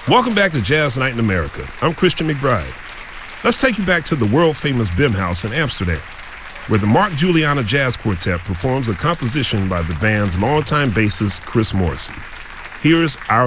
Welcome back to Jazz Night in America. I'm Christian McBride. Let's take you back to the world-famous Bim House in Amsterdam, where the Mark Juliana Jazz Quartet performs a composition by the band's longtime bassist, Chris Morrissey. Here's Our